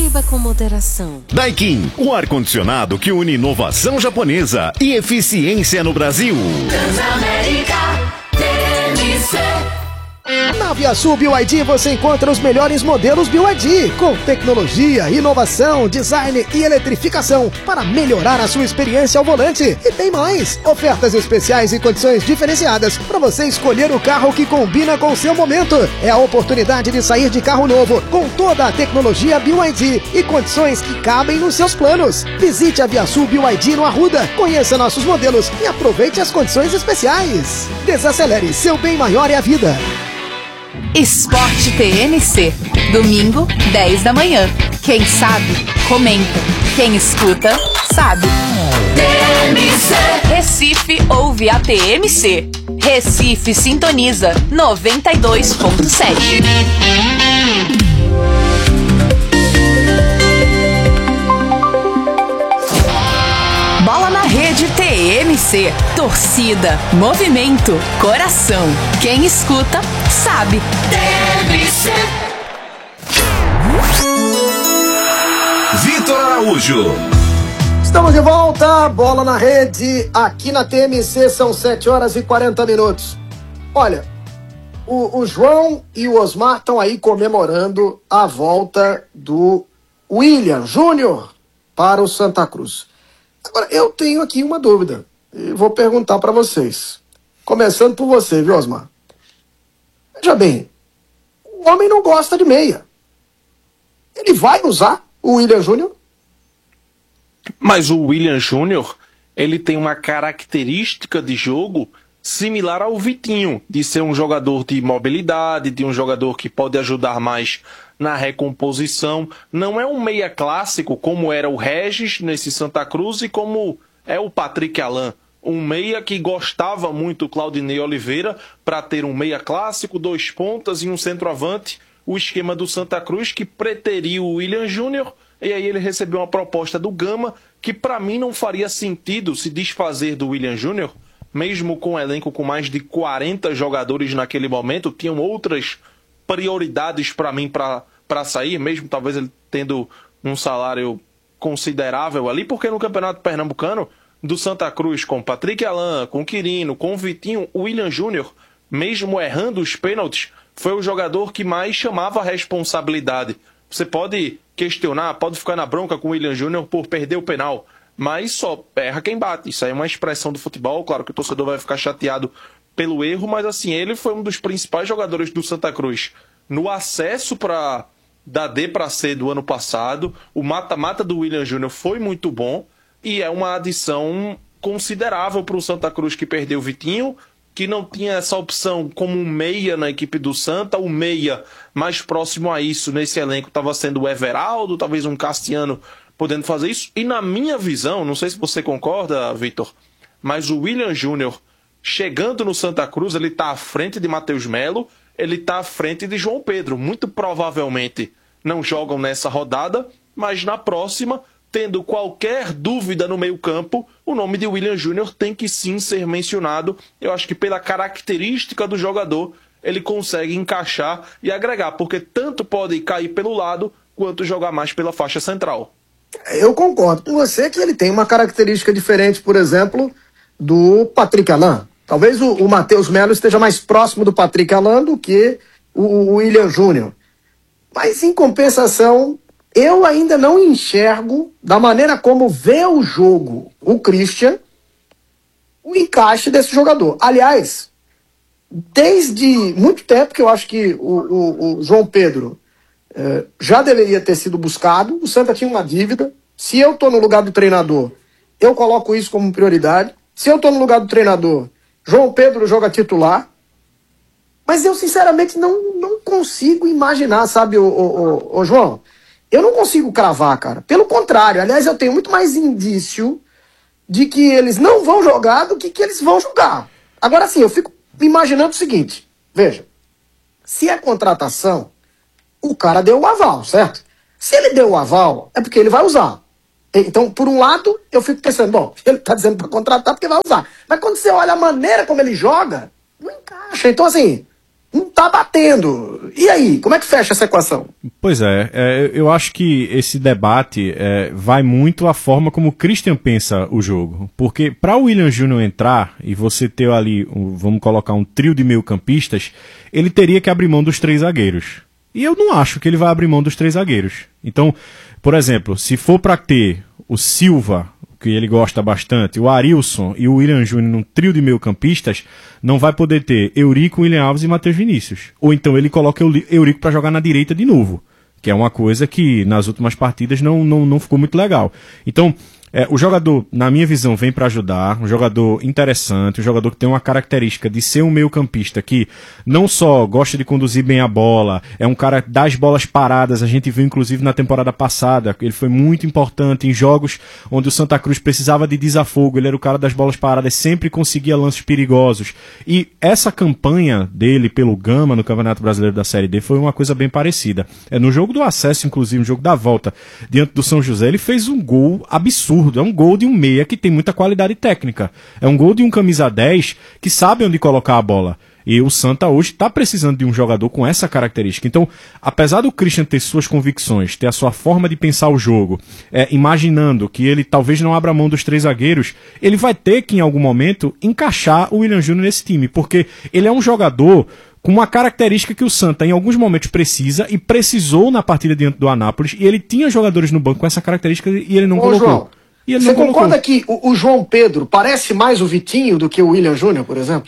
Beba com moderação. Daikin, o ar-condicionado que une inovação japonesa e eficiência no Brasil. Transamérica TMC. Na ViaSul BYD você encontra os melhores modelos BYD, com tecnologia, inovação, design e eletrificação para melhorar a sua experiência ao volante. E tem mais! Ofertas especiais e condições diferenciadas para você escolher o carro que combina com o seu momento. É a oportunidade de sair de carro novo com toda a tecnologia BYD e condições que cabem nos seus planos. Visite a ViaSul BYD no Arruda, conheça nossos modelos e aproveite as condições especiais. Desacelere, seu bem maior é a vida. Esporte TMC, domingo, 10 da manhã. Quem sabe, comenta. Quem escuta, sabe. TMC. Recife ouve a TMC. Recife sintoniza 92.7. Bola na rede TMC. Torcida, movimento, coração. Quem escuta, sabe. TMC. Vitor Araújo. Estamos de volta, bola na rede, aqui na TMC, são 7 horas e 40 minutos. Olha, o João e o Osmar estão aí comemorando a volta do William Júnior para o Santa Cruz. Agora, eu tenho aqui uma dúvida e vou perguntar para vocês. Começando por você, viu, Osmar? Veja bem, o homem não gosta de meia. Ele vai usar o William Júnior? Mas o William Júnior, ele tem uma característica de jogo similar ao Vitinho, de ser um jogador de mobilidade, de um jogador que pode ajudar mais na recomposição. Não é um meia clássico como era o Regis nesse Santa Cruz e como é o Patrick Alain. Um meia que gostava muito o Claudinei Oliveira para ter um meia clássico, 2 pontas e um centroavante. O esquema do Santa Cruz que preteria o William Júnior. E aí ele recebeu uma proposta do Gama que para mim não faria sentido se desfazer do William Júnior, mesmo com um elenco com mais de 40 jogadores naquele momento. Tinham outras prioridades para mim para sair, mesmo talvez ele tendo um salário considerável ali, porque no Campeonato Pernambucano do Santa Cruz, com Patrick Alain, com Quirino, com Vitinho, o William Júnior, mesmo errando os pênaltis, foi o jogador que mais chamava a responsabilidade. Você pode questionar, pode ficar na bronca com o William Júnior por perder o penal, mas só erra quem bate. Isso aí é uma expressão do futebol. Claro que o torcedor vai ficar chateado pelo erro, mas assim, ele foi um dos principais jogadores do Santa Cruz no acesso da D para C do ano passado. O mata-mata do William Júnior foi muito bom e é uma adição considerável para o Santa Cruz, que perdeu o Vitinho, que não tinha essa opção como um meia na equipe do Santa. O meia mais próximo a isso nesse elenco estava sendo o Everaldo, talvez um Castiano podendo fazer isso. E na minha visão, não sei se você concorda, Vitor, mas o William Júnior chegando no Santa Cruz, ele está à frente de Matheus Melo, ele está à frente de João Pedro. Muito provavelmente não jogam nessa rodada, mas na próxima, tendo qualquer dúvida no meio-campo, o nome de William Júnior tem que sim ser mencionado. Eu acho que pela característica do jogador, ele consegue encaixar e agregar, porque tanto pode cair pelo lado, quanto jogar mais pela faixa central. Eu concordo com você que ele tem uma característica diferente, por exemplo, do Patrick Alain. Talvez o Matheus Melo esteja mais próximo do Patrick Alain do que o William Júnior. Mas, em compensação, eu ainda não enxergo, da maneira como vê o jogo o Christian, o encaixe desse jogador. Aliás, desde muito tempo que eu acho que o João Pedro já deveria ter sido buscado. O Santa tinha uma dívida. Se eu estou no lugar do treinador, eu coloco isso como prioridade. Se eu estou no lugar do treinador, João Pedro joga titular. Mas eu, sinceramente, não consigo imaginar, sabe, ô João? Eu não consigo cravar, cara. Pelo contrário, aliás, eu tenho muito mais indício de que eles não vão jogar do que eles vão jogar. Agora, sim, eu fico imaginando o seguinte. Veja, se é contratação, o cara deu o aval, certo? Se ele deu o aval, é porque ele vai usar. Então, por um lado, eu fico pensando, bom, ele tá dizendo para contratar porque vai usar. Mas quando você olha a maneira como ele joga, não encaixa. Então, assim, não tá batendo. E aí, como é que fecha essa equação? Pois eu acho que esse debate vai muito à forma como o Christian pensa o jogo. Porque para o Willian Júnior entrar e você ter ali, vamos colocar um trio de meio-campistas, ele teria que abrir mão dos 3 zagueiros. E eu não acho que ele vai abrir mão dos 3 zagueiros. Então, por exemplo, se for para ter o Silva, que ele gosta bastante, o Arilson e o Willian Júnior num trio de meio-campistas, não vai poder ter Eurico, William Alves e Matheus Vinícius. Ou então ele coloca o Eurico para jogar na direita de novo, que é uma coisa que nas últimas partidas não ficou muito legal. Então, o jogador, na minha visão, vem para ajudar, um jogador interessante, um jogador que tem uma característica de ser um meio-campista que não só gosta de conduzir bem a bola, é um cara das bolas paradas, a gente viu inclusive na temporada passada, ele foi muito importante em jogos onde o Santa Cruz precisava de desafogo, ele era o cara das bolas paradas, sempre conseguia lances perigosos, e essa campanha dele pelo Gama no Campeonato Brasileiro da Série D foi uma coisa bem parecida. No jogo do acesso, inclusive, no jogo da volta, diante do São José, ele fez um gol absurdo. É um gol de um meia que tem muita qualidade técnica. É um gol de um camisa 10 que sabe onde colocar a bola. E o Santa hoje está precisando de um jogador com essa característica. Então, apesar do Christian ter suas convicções, ter a sua forma de pensar o jogo, imaginando que ele talvez não abra mão dos 3 zagueiros, ele vai ter que, em algum momento, encaixar o Willian Júnior nesse time. Porque ele é um jogador com uma característica que o Santa em alguns momentos precisa e precisou na partida diante do Anápolis, e ele tinha jogadores no banco com essa característica e ele não colocou. João, você concorda que o João Pedro parece mais o Vitinho do que o Willian Júnior, por exemplo?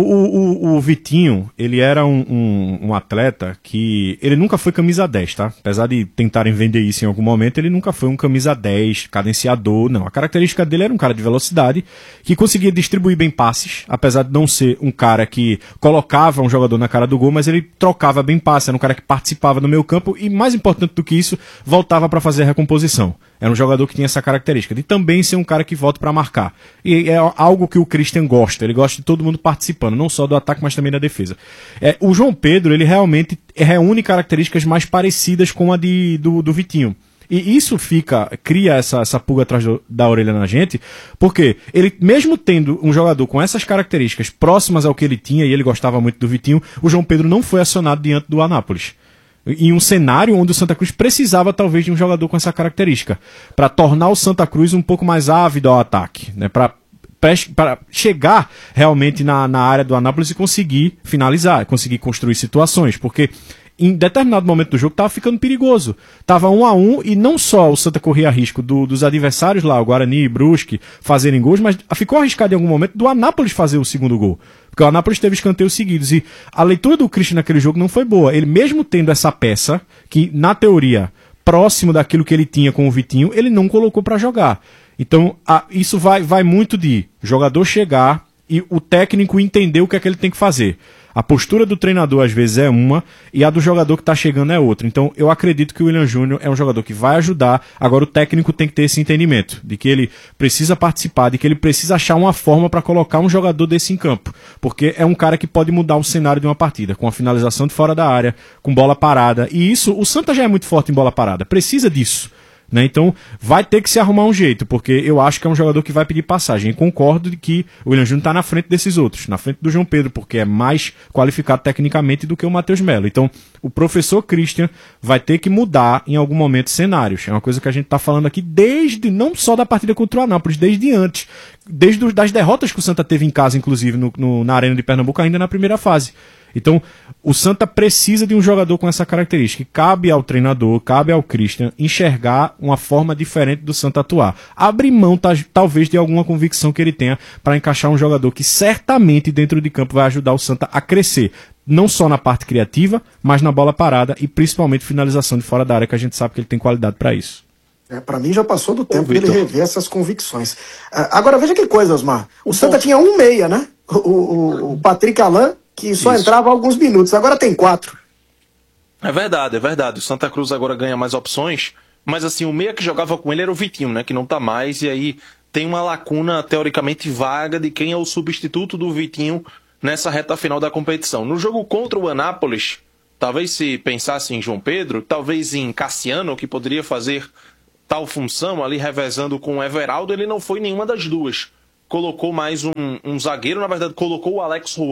O Vitinho, ele era um atleta que ele nunca foi camisa 10, tá? Apesar de tentarem vender isso em algum momento, ele nunca foi um camisa 10, cadenciador, não. A característica dele era um cara de velocidade, que conseguia distribuir bem passes, apesar de não ser um cara que colocava um jogador na cara do gol, mas ele trocava bem passes, era um cara que participava no meio campo e, mais importante do que isso, voltava para fazer a recomposição. Era um jogador que tinha essa característica de também ser um cara que volta para marcar. E é algo que o Christian gosta. Ele gosta de todo mundo participando, não só do ataque, mas também da defesa. O João Pedro, ele realmente reúne características mais parecidas com a do Vitinho. E isso cria essa pulga atrás da orelha na gente, porque ele, mesmo tendo um jogador com essas características próximas ao que ele tinha, e ele gostava muito do Vitinho, o João Pedro não foi acionado diante do Anápolis. Em um cenário onde o Santa Cruz precisava talvez de um jogador com essa característica, para tornar o Santa Cruz um pouco mais ávido ao ataque, né? Para chegar realmente na área do Anápolis e conseguir finalizar, conseguir construir situações, porque em determinado momento do jogo estava ficando perigoso. Estava 1-1 e não só o Santa corria risco dos adversários lá, o Guarani e Brusque, fazerem gols, mas ficou arriscado em algum momento do Anápolis fazer o segundo gol. Porque o Anápolis teve escanteios seguidos e a leitura do Christian naquele jogo não foi boa. Ele mesmo tendo essa peça, que na teoria, próximo daquilo que ele tinha com o Vitinho, ele não colocou para jogar. Então isso vai muito de jogador chegar e o técnico entender o que é que ele tem que fazer. A postura do treinador às vezes é uma e a do jogador que está chegando é outra. Então eu acredito que o Willian Júnior é um jogador que vai ajudar. Agora o técnico tem que ter esse entendimento de que ele precisa participar, de que ele precisa achar uma forma para colocar um jogador desse em campo. Porque é um cara que pode mudar o cenário de uma partida, com a finalização de fora da área, com bola parada. E isso, o Santa já é muito forte em bola parada, precisa disso. Né? Então vai ter que se arrumar um jeito, porque eu acho que é um jogador que vai pedir passagem. E concordo de que o Willian Júnior está na frente desses outros, na frente do João Pedro, porque é mais qualificado tecnicamente do que o Matheus Melo. Então o professor Christian vai ter que mudar em algum momento cenários. É uma coisa que a gente está falando aqui desde, não só da partida contra o Anápolis, desde antes, desde das derrotas que o Santa teve em casa, inclusive na Arena de Pernambuco, ainda na primeira fase. Então, o Santa precisa de um jogador com essa característica. Cabe ao treinador, cabe ao Christian enxergar uma forma diferente do Santa atuar. Abrir mão, talvez, de alguma convicção que ele tenha para encaixar um jogador que certamente dentro de campo vai ajudar o Santa a crescer. Não só na parte criativa, mas na bola parada e principalmente finalização de fora da área, que a gente sabe que ele tem qualidade para isso. Para mim já passou do tempo dele rever essas convicções. Agora veja que coisa, Osmar. O Santa tinha um meia, né? O Patrick Alain, que só entrava alguns minutos, agora tem 4. É verdade. O Santa Cruz agora ganha mais opções, mas assim, o meia que jogava com ele era o Vitinho, né, que não tá mais, e aí tem uma lacuna teoricamente vaga de quem é o substituto do Vitinho nessa reta final da competição. No jogo contra o Anápolis, talvez se pensasse em João Pedro, talvez em Cassiano, que poderia fazer tal função ali revezando com o Everaldo, ele não foi nenhuma das duas. Colocou mais um zagueiro, na verdade colocou o Alex Juan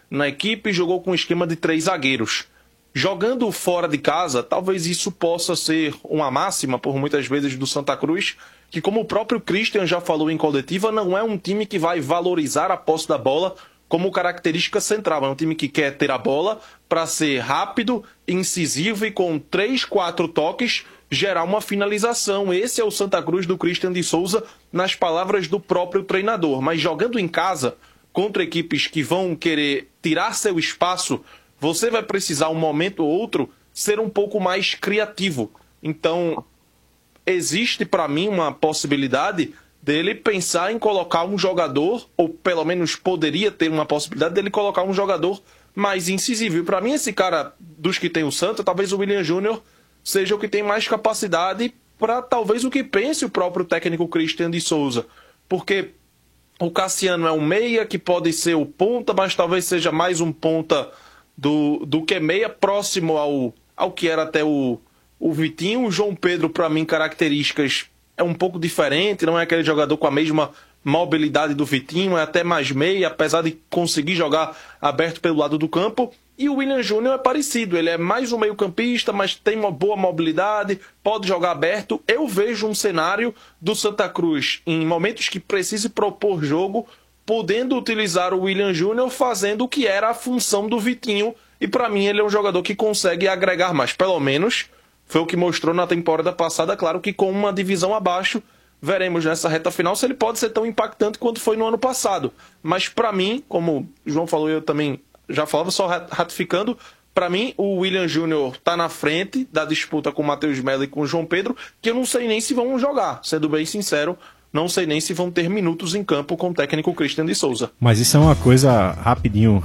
na equipe e jogou com um esquema de 3 zagueiros. Jogando fora de casa, talvez isso possa ser uma máxima, por muitas vezes, do Santa Cruz, que, como o próprio Christian já falou em coletiva, não é um time que vai valorizar a posse da bola como característica central. É um time que quer ter a bola para ser rápido, incisivo e com 3, 4 toques gerar uma finalização. Esse é o Santa Cruz do Christian de Souza, nas palavras do próprio treinador. Mas jogando em casa, contra equipes que vão querer tirar seu espaço, você vai precisar, um momento ou outro, ser um pouco mais criativo. Então, existe para mim uma possibilidade dele pensar em colocar um jogador, ou pelo menos poderia ter uma possibilidade dele colocar um jogador mais incisivo. E para mim, esse cara dos que tem o Santa, talvez o William Júnior seja o que tem mais capacidade para talvez o que pense o próprio técnico Christian de Souza. Porque o Cassiano é um meia que pode ser o ponta, mas talvez seja mais um ponta do que meia, próximo ao que era até o Vitinho. O João Pedro, para mim, características é um pouco diferente, não é aquele jogador com a mesma mobilidade do Vitinho, é até mais meia, apesar de conseguir jogar aberto pelo lado do campo. E o William Júnior é parecido, ele é mais um meio-campista, mas tem uma boa mobilidade, pode jogar aberto. Eu vejo um cenário do Santa Cruz, em momentos que precise propor jogo, podendo utilizar o William Júnior fazendo o que era a função do Vitinho. E para mim ele é um jogador que consegue agregar mais, pelo menos foi o que mostrou na temporada passada. Claro que com uma divisão abaixo, veremos nessa reta final se ele pode ser tão impactante quanto foi no ano passado. Mas para mim, como o João falou, eu também já falava, só ratificando, para mim o William Júnior está na frente da disputa com o Matheus Melo e com o João Pedro, que eu não sei nem se vão jogar, sendo bem sincero. Não sei nem se vão ter minutos em campo com o técnico Christian de Souza. Mas isso é uma coisa, rapidinho.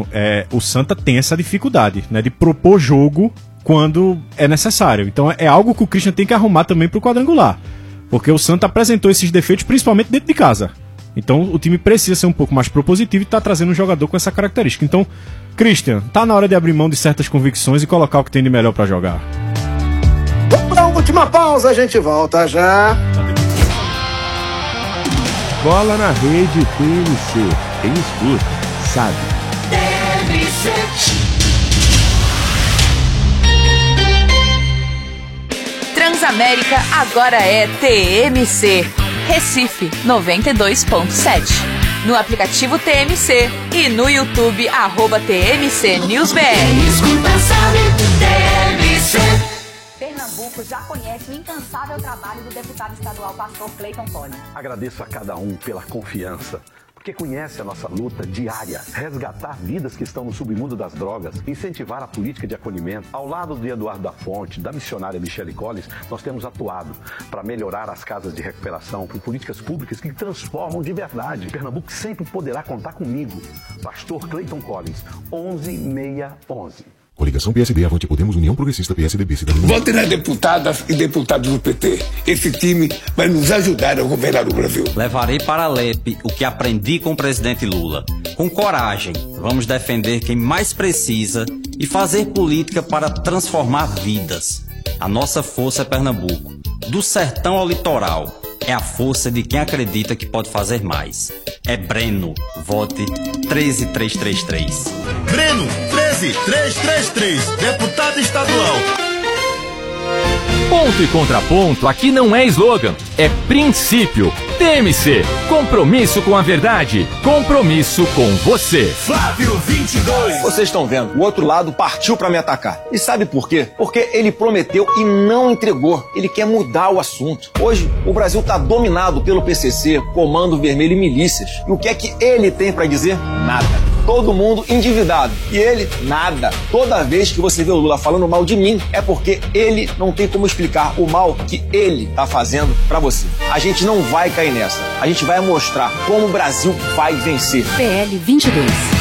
O Santa tem essa dificuldade, né, de propor jogo quando é necessário. Então é algo que o Christian tem que arrumar também pro quadrangular. Porque o Santa apresentou esses defeitos principalmente dentro de casa. Então o time precisa ser um pouco mais propositivo e tá trazendo um jogador com essa característica. Então, Christian, tá na hora de abrir mão de certas convicções e colocar o que tem de melhor para jogar. Vamos dar uma última pausa, a gente volta já. Bola na Rede TMC. Quem escuta, sabe. Transamérica agora é TMC. Recife 92.7. No aplicativo TMC e no YouTube @TMC News BR. Escuta, sabe, TMC. Pernambuco já conhece o incansável trabalho do deputado estadual pastor Clayton Collins. Agradeço a cada um pela confiança, porque conhece a nossa luta diária, resgatar vidas que estão no submundo das drogas, incentivar a política de acolhimento. Ao lado de Eduardo da Fonte, da missionária Michele Collins, nós temos atuado para melhorar as casas de recuperação, com políticas públicas que transformam de verdade. Pernambuco sempre poderá contar comigo. Pastor Clayton Collins, 11611. Coligação PSD, Avante Podemos, União Progressista, PSDB, Cidadania. Vote nas deputadas e deputados do PT. Esse time vai nos ajudar a governar o Brasil. Levarei para a LEP o que aprendi com o presidente Lula. Com coragem, vamos defender quem mais precisa e fazer política para transformar vidas. A nossa força é Pernambuco. Do sertão ao litoral, é a força de quem acredita que pode fazer mais. É Breno. Vote 13333. Breno 13333, deputado estadual. Ponto e contraponto aqui não é slogan, é princípio. TMC, compromisso com a verdade, compromisso com você. Flávio 22. Vocês estão vendo, o outro lado partiu pra me atacar. E sabe por quê? Porque ele prometeu e não entregou. Ele quer mudar o assunto. Hoje, o Brasil tá dominado pelo PCC, Comando Vermelho e milícias. E o que é que ele tem pra dizer? Nada. Todo mundo endividado. E ele, nada. Toda vez que você vê o Lula falando mal de mim, é porque ele não tem como explicar o mal que ele tá fazendo pra você. A gente não vai cair nessa. A gente vai mostrar como o Brasil vai vencer. PL 22.